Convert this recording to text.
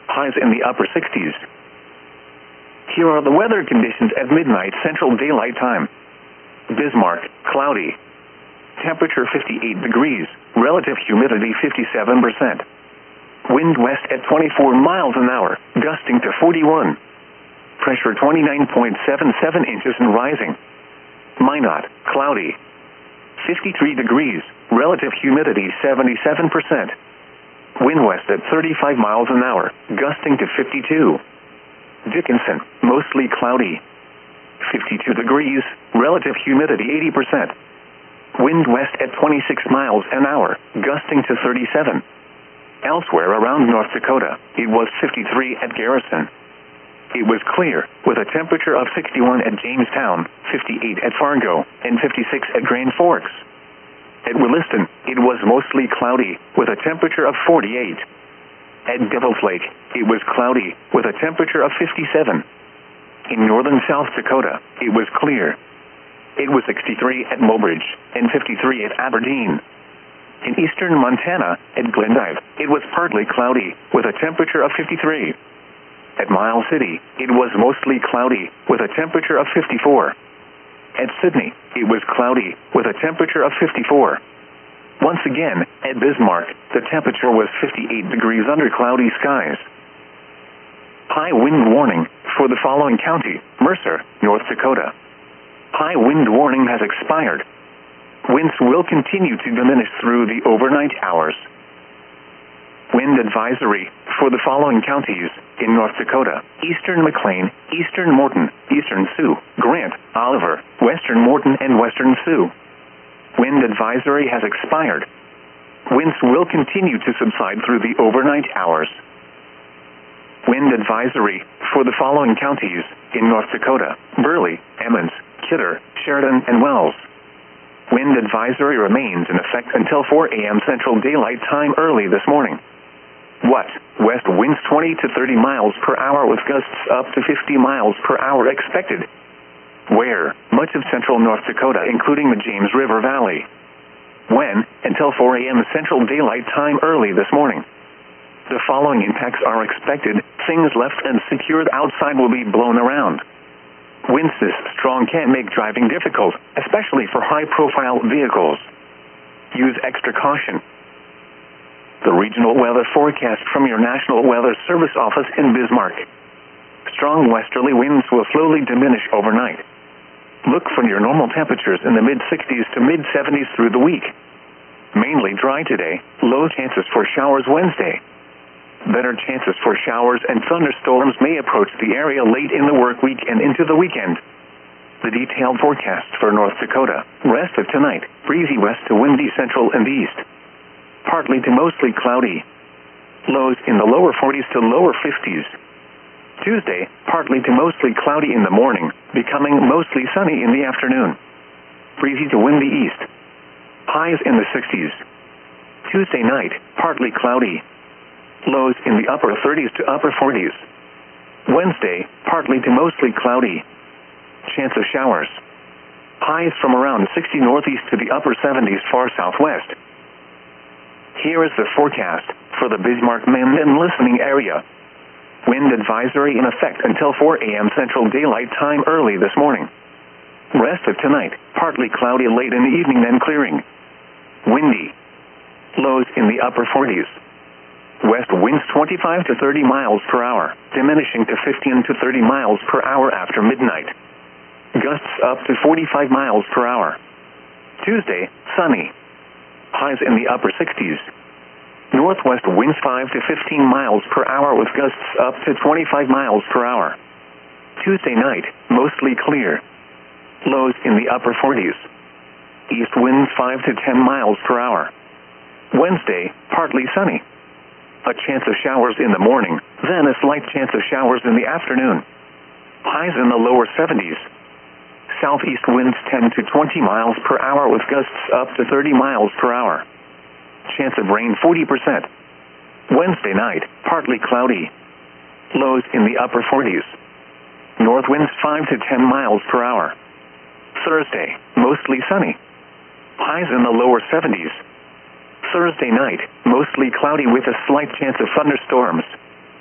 highs in the upper 60s. Here are the weather conditions at midnight Central Daylight Time. Bismarck, cloudy. Temperature 58 degrees, relative humidity 57%. Wind west at 24 miles an hour, gusting to 41. Pressure 29.77 inches and rising. Minot, cloudy. 53 degrees, relative humidity 77%. Wind west at 35 miles an hour, gusting to 52. Dickinson, mostly cloudy. 52 degrees, relative humidity 80%. Wind west at 26 miles an hour, gusting to 37. Elsewhere around North Dakota, it was 53 at Garrison. It was clear, with a temperature of 61 at Jamestown, 58 at Fargo, and 56 at Grand Forks. At Williston, it was mostly cloudy, with a temperature of 48. At Devil's Lake, it was cloudy, with a temperature of 57. In northern South Dakota, it was clear. It was 63 at Mobridge, and 53 at Aberdeen. In eastern Montana, at Glendive, it was partly cloudy, with a temperature of 53. At Miles City, it was mostly cloudy, with a temperature of 54. At Sydney, it was cloudy, with a temperature of 54. Once again, at Bismarck, the temperature was 58 degrees under cloudy skies. High wind warning for the following county: Mercer, North Dakota. High wind warning has expired. Winds will continue to diminish through the overnight hours. Wind advisory for the following counties in North Dakota: eastern McLean, eastern Morton, eastern Sioux, Grant, Oliver, western Morton, and western Sioux. Wind advisory has expired. Winds will continue to subside through the overnight hours. Wind advisory for the following counties in North Dakota: Burley, Emmons, Kidder, Sheridan, and Wells. Wind advisory remains in effect until 4 a.m. Central Daylight Time early this morning. What? West winds 20 to 30 miles per hour with gusts up to 50 miles per hour expected. Where? Much of central North Dakota, including the James River Valley. When? Until 4 a.m. Central Daylight Time early this morning. The following impacts are expected: things left unsecured outside will be blown around. Winds this strong can make driving difficult, especially for high-profile vehicles. Use extra caution. The regional weather forecast from your National Weather Service office in Bismarck. Strong westerly winds will slowly diminish overnight. Look for your normal temperatures in the mid-60s to mid-70s through the week. Mainly dry today, low chances for showers Wednesday. Better chances for showers and thunderstorms may approach the area late in the work week and into the weekend. The detailed forecast for North Dakota: rest of tonight, breezy west to windy central and east. Partly to mostly cloudy. Lows in the lower 40s to lower 50s. Tuesday, partly to mostly cloudy in the morning, becoming mostly sunny in the afternoon. Breezy to windy east. Highs in the 60s. Tuesday night, partly cloudy. Lows in the upper 30s to upper 40s. Wednesday, partly to mostly cloudy. Chance of showers. Highs from around 60 northeast to the upper 70s far southwest. Here is the forecast for the Bismarck, Minden listening area. Wind advisory in effect until 4 a.m. Central Daylight Time early this morning. Rest of tonight, partly cloudy late in the evening, then clearing. Windy. Lows in the upper 40s. West winds 25 to 30 miles per hour, diminishing to 15 to 30 miles per hour after midnight. Gusts up to 45 miles per hour. Tuesday, sunny. Highs in the upper 60s. Northwest winds 5 to 15 miles per hour with gusts up to 25 miles per hour. Tuesday night, mostly clear. Lows in the upper 40s. East winds 5 to 10 miles per hour. Wednesday, partly sunny. A chance of showers in the morning, then a slight chance of showers in the afternoon. Highs in the lower 70s. Southeast winds 10 to 20 miles per hour with gusts up to 30 miles per hour. Chance of rain 40%. Wednesday night, partly cloudy. Lows in the upper 40s. North winds 5 to 10 miles per hour. Thursday, mostly sunny. Highs in the lower 70s. Thursday night, mostly cloudy with a slight chance of thunderstorms.